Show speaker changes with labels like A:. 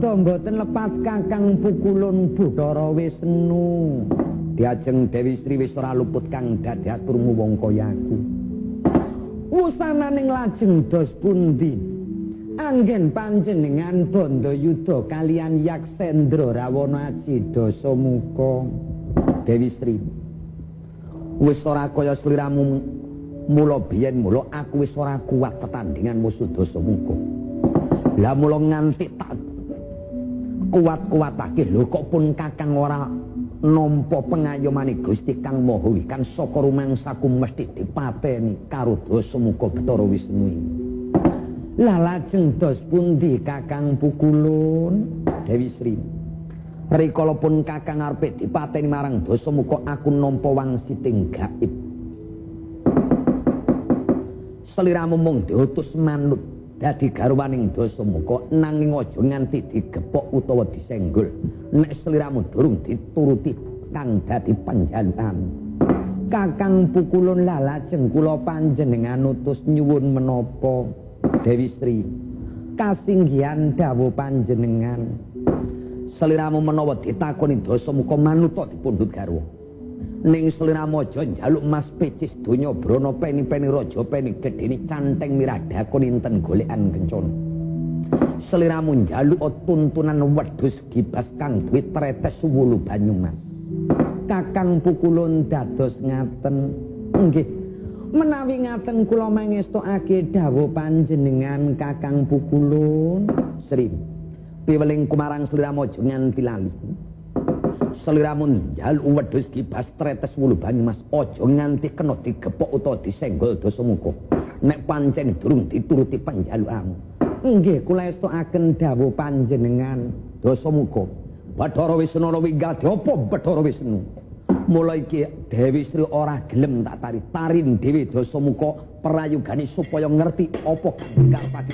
A: Mboten lepat Kakang Pukulun Bathara Wisnu. Diajeng Dewi Sri wis ora luput kang dadi aturmu wong kaya aku. Wusananing lajeng dos pundi? Anggen panjenengan Bandayuda kalian Yaksendra Rawana Aji Dasamuka. Dewi Sri, wis ora kaya sliramu mula biyen mula aku wis ora kuat tetandingan musuh Dasamuka. Lah mula nganti tak kuat-kuatake lho kok pun Kakang ora nampa pengayomane Gusti Kang Maha Wikan saka rumangsaku mesti dipateni karo Dasamuka Bathara Wisnu. Lah lajeng dos pundi Kakang Pukulun? Dewi Sri, rikala pun Kakang arepe dipateni marang Dasamuka aku nampa wangsiting gaib. Sliramu mung diutus manut dadi garwaning Dasamuka nanging aja nganti digepok utawa disenggol nek sliramu durung dituruti kang dadi panjantan. Kakang Pukulun lajeng kula panjenengan utus nyuwun menapa? Dewi Sri, kasinggihan dawuh panjenengan sliramu menawa ditakoni Dasamuka manuta dipundhut garwa ning sliramu aja njaluk mas pecis donya brana peni-peni raja peni gedhene canteng miradakon inten golekan kencana. Sliramu njaluk tuntunan wedhus gibas kang duwe tretes wulu Banyumas. Kakang Pukulun dados ngaten. Nggih, menawi ngaten kula mangestokake dawuh panjenengan Kakang Pukulun. Sri, piweling kumarang sliramu aja nganti lali. Sliramu njaluk wedhus gibas tretes wulu Banyumas aja nganti kena digepok utawa disenggol Dasamuka nek pancen durung dituruti panjalukamu. Nggih kula estokaken dawuh panjenengan Dasamuka Bathara Wisnu winggadi apa Bathara Wisnu. Mula iki Dewi Sri ora gelem tak tarin dewe Dasamuka prayogane supaya ngerti apa karepake